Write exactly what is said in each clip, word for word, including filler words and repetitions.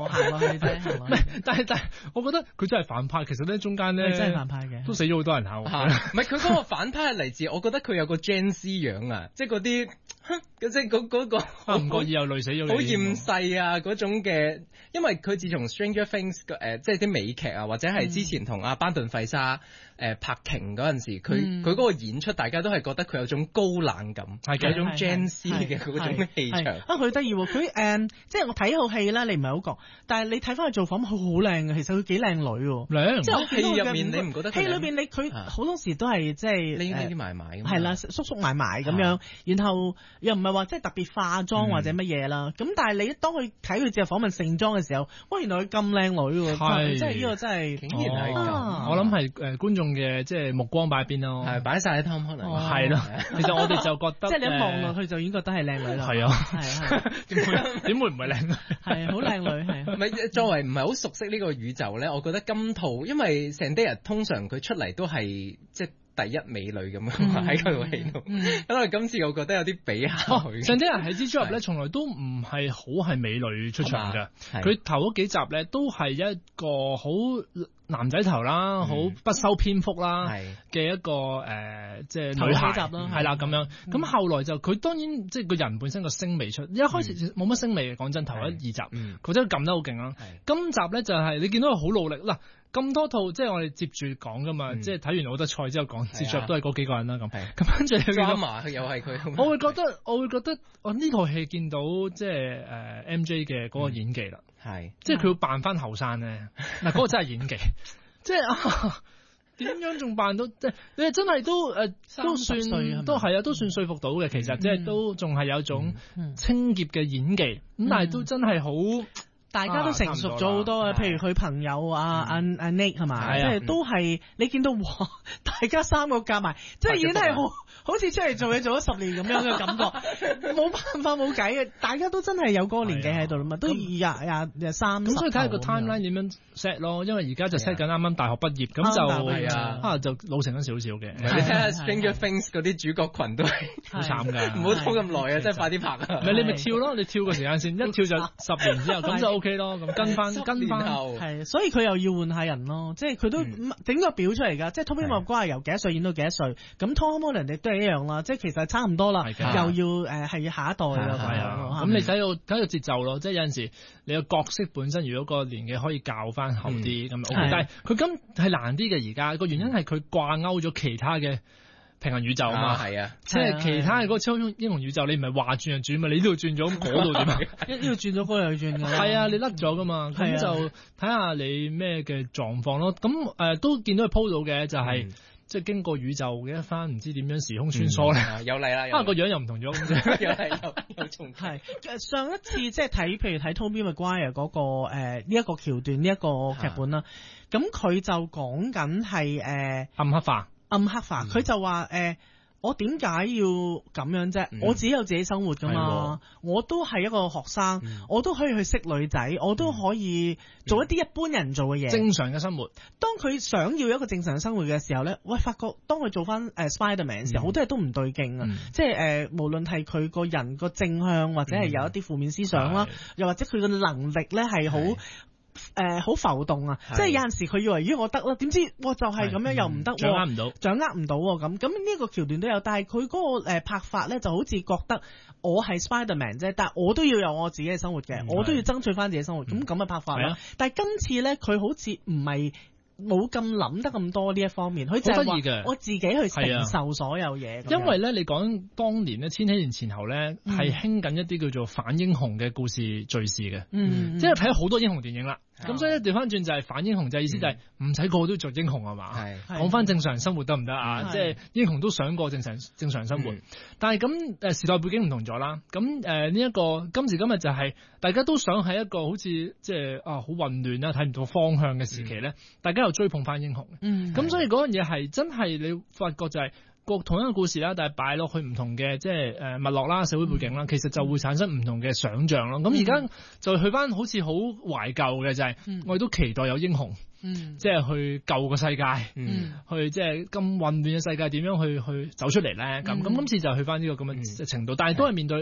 行落去啫，行落去。 但係但係，我覺得佢真係反派。其實咧，中間咧真係反派嘅， 都死咗好多人下。 唔係佢嗰個反派係嚟自，我覺得佢有個 Gen Z 樣啊，即係嗰啲，即係嗰嗰個唔覺意又累死咗你。 好厭世啊嗰種嘅，因為佢自從 Stranger Things 誒、呃，即係啲美劇啊，或者係之前同阿班頓費沙誒、呃、拍鯨嗰陣時，佢佢嗰個演出，大家都係覺得佢有種高冷感，係嘅一種 Gen Z 嘅嗰種氣場。 啊，佢得意喎！佢誒、嗯，即係我睇套戲咧，你唔係好覺，但係你睇翻佢做訪，佢好靚嘅。其實佢幾靚女喎。 靚， 即係戲入面你唔覺得？ 戲裏邊你佢好多時都係即係匿匿埋埋， 係啦，縮縮埋埋咁樣，然後又唔係話即係特別化妝或者乜嘢啦。咁、嗯、但係你當佢睇佢接受訪問盛裝嘅時候，哇！原來佢咁靚女喎，係即係呢個真係竟然係咁。 啊、 我諗係誒觀眾嘅即係目光擺喺邊咯， 係擺晒喺 Tom Holland。 係咯，其實我哋就覺得即係你一望落去就已經覺得係靚女啦。 係啊，係啊，點會點會唔係靚女？ 係好靚女係。 唔係作為唔係好熟悉呢個宇宙咧，我覺得今套因為成啲人通常佢出嚟都係即係第一美女咁樣喺佢套戲度，因為今次我覺得有啲比較。 成啲人喺蜘蛛俠咧，從來都唔係好係美女出場㗎。佢頭嗰幾集咧都係一個好男仔頭啦，好、嗯、不修邊幅啦嘅一個誒、呃，即係女孩係啦咁樣。咁、嗯、後來就佢當然即係個人本身個聲味出，一開始冇乜聲味嘅。講真，頭一二集佢、嗯、真係撳得好勁啦。今集咧就係、是、你見到佢好努力嗱。咁多套即係我哋接住講噶嘛，嗯、即係睇完奧德賽之後講，接住都係嗰幾個人啦咁。咁跟住佢見到又係佢，我會覺得我會覺得我呢套戲見到即係誒、呃、M J 嘅嗰個演技啦，係、嗯、即係佢要扮翻後生咧，嗱嗰、嗰個真係演技，即係啊點樣仲扮到即係你真係都誒、呃、都算都係啊都算說服到嘅，其實、嗯、即係都仲係有種清潔嘅演技，咁、嗯、但係都真係好。 大家都成熟咗好多啊，譬如佢朋友啊，阿阿 Nick 係嘛，即係都係你見到哇，大家三個夾埋，即係已經係好好似出嚟做嘢做咗十年咁樣嘅感覺，冇辦法冇計嘅，大家都真係有嗰個年紀喺度啦嘛，都廿廿廿三。咁所以睇下個 timeline 點樣 set 咯，因為而家就 set 緊啱啱大學畢業，咁就啊就老成咗少少嘅。 你睇下 Stranger Things 嗰啲主角群都係好慘㗎， 唔好拖咁耐啊，真係快啲拍啊！ 唔係你咪跳咯，你跳個時間線，一跳就十年之後咁就 OK 咯，咁跟翻跟翻係，所以佢又要換下人咯，即係佢都整個表出嚟㗎，即係 Tobey Maguire由幾多歲演到幾多歲，咁 Tom Holland 亦都係一樣啦，即係其實差唔多啦，又要誒係下一代啦咁樣。咁你睇到睇到節奏咯，即係有陣時你個角色本身如果個年紀可以教翻後啲咁 OK，但係佢今係難啲嘅而家個原因係佢掛鈎咗其他嘅。平行宇宙啊嘛，係啊，即係其他嘅嗰個超英雄宇宙，你唔係話轉就轉嘛，你呢度轉咗，嗰度點啊？ 呢度轉咗，嗰度又轉㗎。 係啊，你甩咗噶嘛，咁就睇下你咩嘅狀況咯。咁誒、呃、都見到佢鋪到嘅，就係、是嗯、即係經過宇宙嘅一番唔知點樣時空穿梭咧、 嗯，又嚟啦， 啊個樣又唔同咗， 又係又又重係上一次即係睇，譬如睇 Tobey Maguire 嗰個誒呢一個橋段呢一、這個劇本啦，咁佢就講緊係誒暗黑化。 暗黑化，佢、嗯、就話誒、呃，我點解要咁樣啫、嗯？我自己有自己生活噶嘛，我都係一個學生、嗯，我都可以去識女仔，我都可以做一啲一般人做嘅嘢， 正常嘅生活。 當佢想要一個正常嘅生活嘅時候咧，喂，發覺當佢做翻誒 Spider-Man 嘅時候，好、嗯、多嘢都唔對勁啊、嗯，即係誒、呃，無論係佢個人個正向，或者係有一啲負面思想啦、嗯，又或者佢個能力咧係好。誒，好、呃、浮動啊！即係有陣時佢以為咦我得啦，點知我就係咁樣又唔得， 掌握唔到， 掌握唔到咁。咁呢個橋段都有，但係佢嗰個誒拍法咧就好似覺得我係 Spider-Man 啫，但係我都要有我自己嘅生活嘅、嗯，我都要爭取翻自己生活。咁咁嘅拍法啦。但係今次咧，佢好似唔係冇咁諗得咁多呢一方面，佢就係話我自己去承受所有嘢。因為咧，你講當年咧，千禧年前後咧係興緊一啲叫做反英雄嘅故事敘事嘅，嗯，即係睇好多英雄電影啦。咁、嗯、所以咧調翻轉就係反英雄，就係意思就係唔使個個都做英雄係嘛？係講翻正常生活得唔得啊？即係英雄都想過正常正常生活，嗯、但係咁誒時代背景唔同咗啦。咁誒呢一個今時今日就係、是、大家都想喺一個好似即係啊好混亂啦，睇唔到方向嘅時期咧、嗯，大家又追捧翻英雄。嗯，咁所以嗰樣嘢係真係你發覺就係、是。個同一個故事啦，但係擺落去唔同嘅即係誒脈絡啦、社會背景啦、嗯，其實就會產生唔同嘅想像咯。咁而家就去翻好似好懷舊嘅就係、是嗯，我哋都期待有英雄，嗯、即係去救個世界，嗯、去即係咁混亂嘅世界點樣去去走出嚟咧？咁咁今次就去翻呢個咁嘅程度，嗯、但係都係面對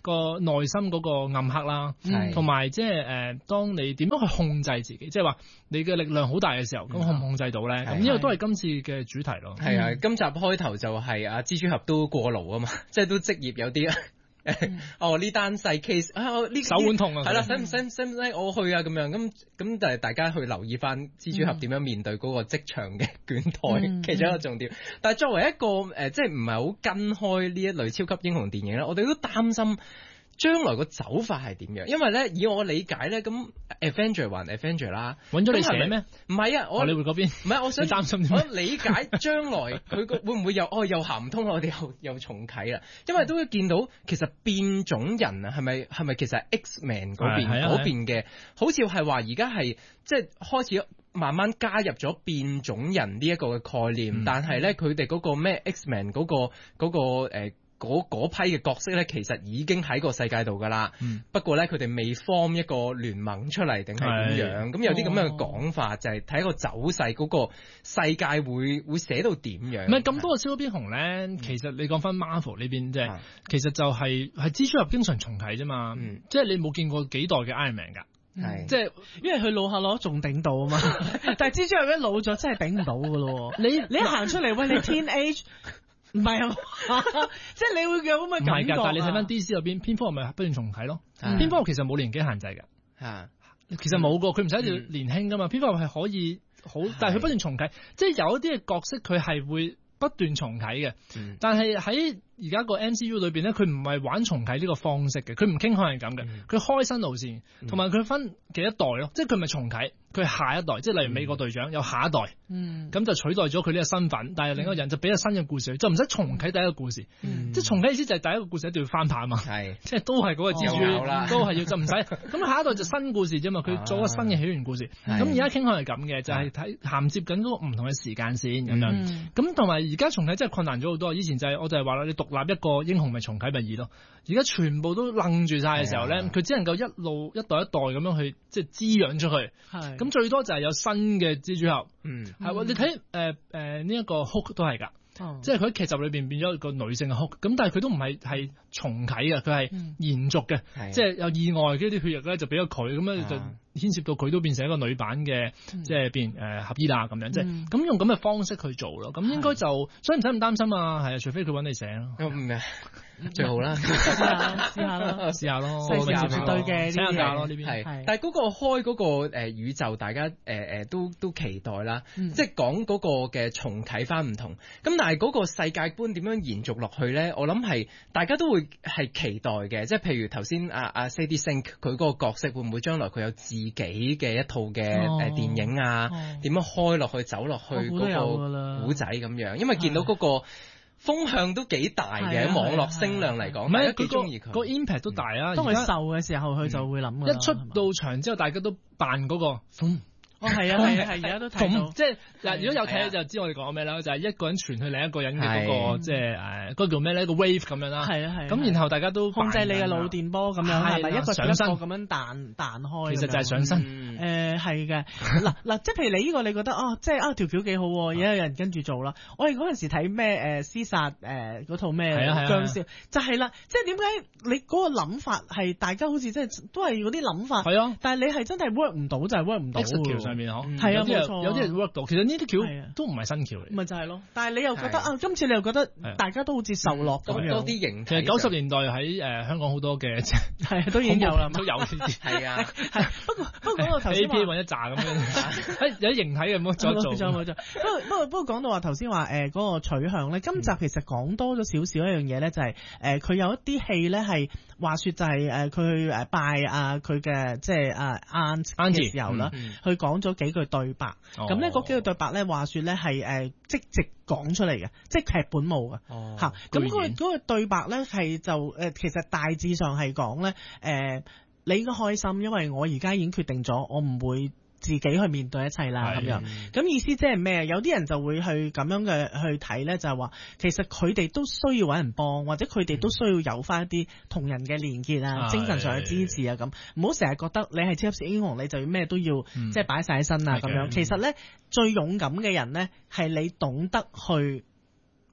個內心嗰個暗黑啦，同埋即係誒，當你點樣去控制自己，即係話你嘅力量好大嘅時候，咁控唔控制到咧？咁呢個都係今次嘅主題咯。 係啊，今集開頭就係阿蜘蛛俠都過勞啊嘛，即係都職業有啲啊。哦，呢單細 case 啊，呢手腕痛啊， 係啦，使唔使使唔使我去啊？咁樣咁咁，就係大家去留意翻蜘蛛俠點樣面對嗰個職場嘅倦怠，嗯、其中一個重點。但係作為一個誒、呃，即係唔係好跟開呢一類超級英雄電影咧，我哋都擔心將來個走法係點樣？因為咧，以我理解咧，咁 Avenger 還 Avenger 啦， 揾咗你寫咩？ 唔係啊，我荷里活嗰邊唔係，我想擔心我理解將來佢個會唔會又哦又行唔通，我哋又又重啟啦。因為都會見到其實變種人啊，係咪係咪其實係 X-Men 嗰邊嗰邊嘅，好似係話而家係即係開始慢慢加入咗變種人呢一個嘅概念，嗯、但係咧佢哋嗰個咩 X-Men 嗰個嗰個誒。嗰嗰批嘅角色咧，其實已經喺個世界度㗎啦。嗯、不過咧，佢哋未 form 一個聯盟出嚟，定係點樣？咁有啲咁樣嘅講法，哦、就係睇個走勢，嗰、嗰個世界會會寫到點樣？唔係咁多個超級英雄咧，嗯、其實你講翻 Marvel 呢邊即係，嗯、其實就係、係、係蜘蛛俠經常重啟啫嘛。嗯、即係你冇見過幾代嘅 Iron Man 㗎。 係， 是即係因為佢老下攞仲頂到啊嘛。但係蜘蛛俠一老咗，真係頂唔到㗎咯。你你一行出嚟，喂，你 teenage。唔係啊，即係你會有咁嘅感覺。唔係㗎， 但係你睇翻 D C 入邊，蝙蝠俠咪不斷重啟咯。嗯、蝙蝠俠其實冇年紀限制㗎。嚇、嗯，其實冇個，佢唔使一定要年輕㗎嘛。蝙蝠俠係可以好，但係佢不斷重啟，即係有一啲嘅角色佢係會不斷重啟嘅。嗯、但係喺而家個 M C U 裏邊咧，佢唔係玩重啟呢個方式嘅，佢唔傾向係咁嘅，佢、嗯、開新路線，同埋佢分幾一代咯，即係佢唔係重啟。佢係下一代，即係例如美國隊長有下一代，咁、嗯、就取代咗佢呢個身份，但係另一個人就俾咗新嘅故事，就唔使重啟第一個故事。嗯、即係重啟意思就係第一個故事一定要翻拍啊嘛，是即係都係嗰個蜘蛛，哦、都係要就唔使。咁下一代就新故事啫嘛，佢做個新嘅起源故事。咁而家傾向係咁嘅，就係睇銜接緊嗰個唔同嘅時間線咁樣。咁同埋而家重啟真係困難咗好多。以前就係、是、我就係話啦，你獨立一個英雄咪重啟咪易咯。而家全部都愣住晒嘅時候咧，佢只能夠一路一代一代咁樣去即係滋養出去。咁最多就係有新嘅蜘蛛俠，嗯，係喎，你睇誒誒呢一個 Hulk 都係㗎，哦、即係佢喺劇集裏邊變咗一個女性嘅 Hulk，咁但係佢都唔係係重啟嘅，佢係延續嘅，嗯、即係有意外嘅啲血液咧就俾咗佢，咁樣就牽涉到佢都變成一個女版嘅，嗯、即係變誒、呃、合衣啦咁樣，嗯、即係咁用咁嘅方式去做咯，咁應該就所以唔使咁擔心啊，係啊，除非佢揾你寫咯。嗯最好啦， 試下試下咯， 試下咯， 試下絕對嘅呢啲嘢咯，呢邊係。但係嗰個開嗰個誒宇宙，大家誒誒都都期待啦。即係講嗰個嘅重啟翻唔同。咁但係嗰個世界觀點樣延續落去咧？我諗係大家都會係期待嘅。即係譬如頭先阿阿 Sadie Sink 佢嗰個角色會唔會將來佢有自己嘅一套嘅誒電影啊？點樣開落去走落去嗰個古仔咁樣？因為見到嗰個風向都幾大嘅，啊、網絡聲量嚟講，唔係幾中意佢個 impact 都大啊！ 當佢瘦嘅時候，佢就會諗、嗯、 一出到場之後，大家都扮嗰、那個。嗯哦，係啊，係啊，係而家都睇到， 即係嗱，如果有睇就知我哋講咩啦，就係一個人傳去另一個人嘅嗰個，即係誒嗰個叫咩咧？個 wave 咁樣啦，係啊係。咁然後大家都控制你嘅腦電波咁樣，係咪一個上身咁樣彈彈開？ 其實就係上身。 誒係嘅，嗱嗱，即係譬如你呢個，你覺得哦，即係啊條橋幾好，而家有人跟住做啦。我哋嗰陣時睇咩誒屍殺誒嗰套咩殭屍，就係啦，即係點解你嗰個諗法係大家好似即係都係嗰啲諗法，係啊，但係你係真係 work 唔到就係 work 唔到。 橋上面嗬， 係啊。 有啲人 work 到，其實呢啲橋都唔係新橋嚟， 咪就係咯。但係你又覺得啊，今次你又覺得大家都好似受落咁樣， 多啲型。 其實九十年代喺誒香港好多嘅， 係都已經有啦， 都有呢啲。 係啊， 係不過不過講到頭先 A P 揾一紮咁樣，有啲形體嘅冇再做。 冇錯冇錯。不過不過不過講到話頭先話誒嗰個取向咧，今集其實講多咗少少一樣嘢咧，就係誒佢有一啲戲咧係話説就係誒佢去誒拜啊佢嘅即係啊 aunt 嘅時候啦，佢講咗幾句對白。咁呢嗰幾個對白咧，話説咧係誒即直講出嚟嘅，即係劇本冇嘅嚇。咁嗰個嗰個對白咧係就誒，其實大致上係講咧誒，你應該開心，因為我而家已經決定咗，我唔會自己去面對一切啦咁樣。咁意思即係咩？有啲人就會去咁樣嘅去睇咧，就係話其實佢哋都需要揾人幫，或者佢哋都需要有翻一啲同人嘅連結啊、精神上嘅支持啊咁。唔好成日覺得你係超級英雄，你就要咩都要即係擺晒喺身啊咁樣。其實咧最勇敢嘅人咧係你懂得去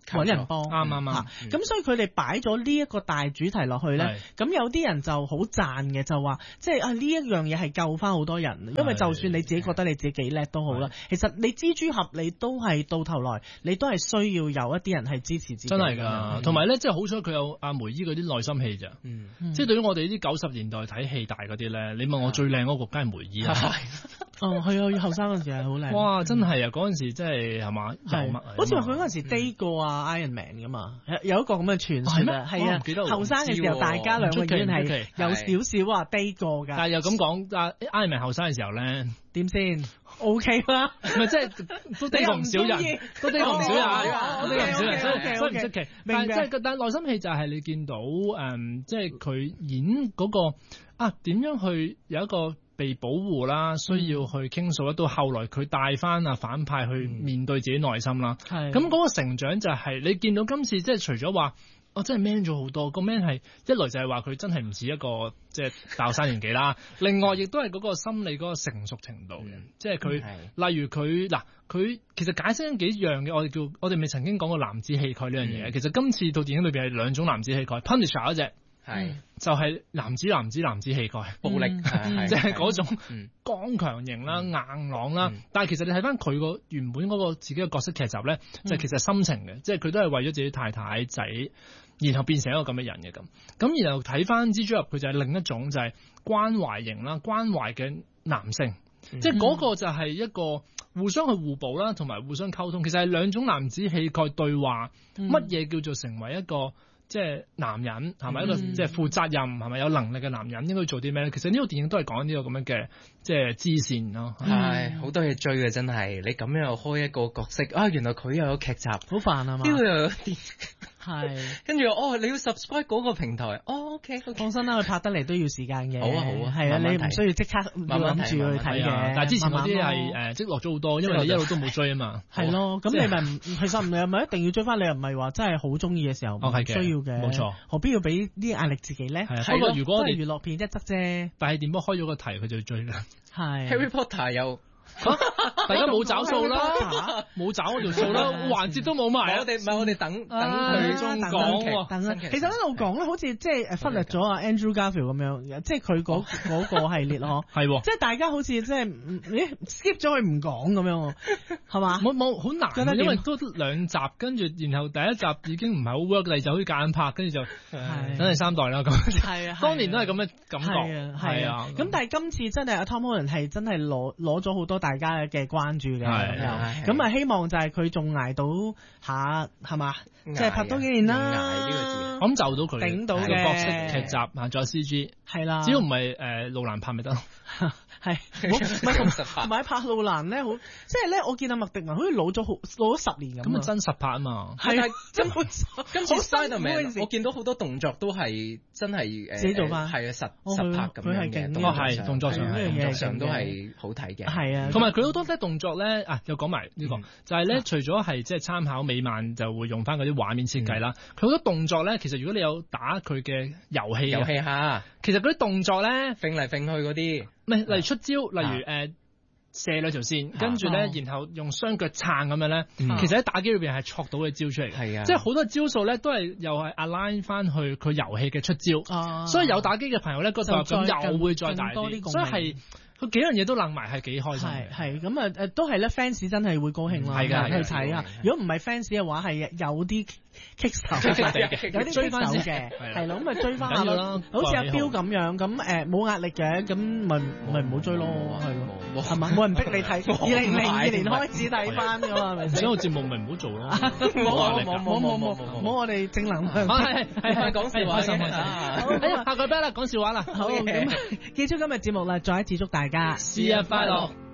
揾人幫， 啱啱啱。 咁所以佢哋擺咗呢一個大主題落去咧，咁有啲人就好讚嘅，就話即係啊呢一樣嘢係救翻好多人，因為就算你自己覺得你自己幾叻都好啦，其實你蜘蛛俠你都係到頭來你都係需要有一啲人係支持自己。 真係㗎，同埋咧即係好彩佢有阿梅姨嗰啲內心戲咋，即係對於我哋呢啲九十年代睇戲大嗰啲咧，你問我最靚嗰個梗係梅姨啦。 哦，係啊，後生嗰陣時係好靚。 哇，真係啊！嗰陣時真係係嘛，係好似話佢嗰陣時 date 過啊 Iron Man 㗎嘛，有一個咁嘅傳說啊，係啊，後生嘅時候大家兩個已經係有少少話 date 過㗎。 但係又咁講，啊 Iron Man 後生嘅時候咧， 點先 ？OK 啦， 唔係即係都 date 過唔少人，都 date 過唔少人，都 date 過唔少人，所以所以唔出奇。但係即係但係內心戲就係你見到誒，即係佢演嗰個啊點樣去有一個被保護啦，需要去傾訴啦，到後來佢帶翻啊反派去面對自己內心啦。係咁嗰個成長就係你見到今次即係除咗話，我真係 man 咗好多。個 man 係一來就係話佢真係唔似一個即係大學生年紀啦，另外亦都係嗰個心理嗰個成熟程度嘅，即係佢例如佢嗱佢其實解釋緊幾樣嘅，我哋叫我哋咪曾經講過男子氣概呢樣嘢。嗯、其實今次套電影裏邊係兩種男子氣概 ，Punisher 嗰隻。係，就係男子男子男子氣概，暴力，即係嗰種剛強型啦、硬朗啦。但係其實你睇翻佢個原本嗰個自己嘅角色劇集咧，就其實心情嘅，即係佢都係為咗自己太太仔，然後變成一個咁嘅人嘅咁。咁然後睇翻蜘蛛俠，佢就係另一種就係關懷型啦、關懷嘅男性，即係嗰個就係一個互相去互補啦，同埋互相溝通。其實係兩種男子氣概對話，乜嘢叫做成為一個？即係男人係咪一個即係負責任係咪有能力嘅男人應該做啲咩咧？其實呢個電影都係講呢個咁樣嘅即係支線咯。 係好多嘢追嘅真係，你咁樣又開一個角色啊，原來佢又有劇集，好煩啊嘛。呢個又有電係， 跟住哦你要 subscribe 嗰個平台，哦 OK， okay 放心啦，佢拍得嚟都要時間嘅。 好啊好啊， 係啊，你唔需要即刻諗住去睇嘅。 但係之前嗰啲係誒積落咗好多，因為你一路都冇追啊嘛。 係咯，咁你咪其實唔係咪一定要追翻？你又唔係話真係好中意嘅時候唔需要嘅。 冇錯， 何必要俾啲壓力自己咧？ 不過如果我哋娛樂片一則啫， 但係電波開咗個題，佢就要追啦。 係 Harry Potter 又。 大家冇找數啦，冇找嗰條數啦，環節都冇埋。 我哋唔係我哋等等佢中講， 等其實一路講咧，好似即係忽略咗阿 Andrew Garfield 咁樣，即係佢嗰嗰個系列咯。 係， 即係大家好似即係咦 skip 咗佢唔講咁樣，係嘛？ 冇冇好難，因為都兩集，跟住然後第一集已經唔係好 work，第二集可以夾硬拍，跟住就等第三代啦。咁係啊， 當年都係咁嘅感覺。 係啊，咁但係今次真係阿 Tom Holland 係真係攞攞咗好多大家嘅關注嘅咁樣，咁啊希望就係佢仲捱到下係嘛，即係拍多幾年啦。 捱呢個字， 我諗就到佢頂到嘅角色劇集啊，仲有 C G 係啦， 只要唔係誒路蘭拍咪得。 係，唔係唔係拍路蘭咧，好即係咧，我見阿麥迪文好似老咗好老咗十年咁。 咁啊真實拍啊嘛， 係真今次 Spiderman 我見到好多動作都係真係誒自己做翻， 係啊實實拍咁樣嘅， 哦係動作上動作上都係好睇嘅， 係啊， 同埋佢好多咧動作咧啊，又講埋呢個就係咧，除咗係即係參考美漫就會用翻嗰啲畫面設計啦，佢好多動作咧，其實如果你有打佢嘅遊戲遊戲下， 其實嗰啲動作咧揈嚟揈去嗰啲。 唔係，例如出招，例如誒、呃、射兩條線，跟住咧，然後用雙腳撐咁樣咧，嗯、其實喺打機裏邊係戳到嘅招出嚟嘅，係啊，即係好多招數咧都係又係 align 翻去佢遊戲嘅出招，啊、所以有打機嘅朋友咧，嗰度咁又會再大啲，所以係。佢幾樣嘢都諗埋係幾開心嘅， 係咁啊誒，都係咧 fans 真係會高興啦，係嘅去睇啊！如果唔係 fans 嘅話，係有啲棘手嘅，有啲追翻嘅，係咯，咁咪追翻下咯。好似阿彪咁樣，咁誒冇壓力嘅，咁咪咪唔好追咯，係咯，係嘛？冇人逼你睇，二零零二年開始睇翻㗎嘛，係咪先？ 所以個節目咪唔好做咯， 冇冇冇冇冇冇，我哋正能量， 係係係講笑話，開心開心。哎呀，下個 bit 啦，講笑話啦。 好，咁結束今日節目啦，再一次祝大家生日快樂。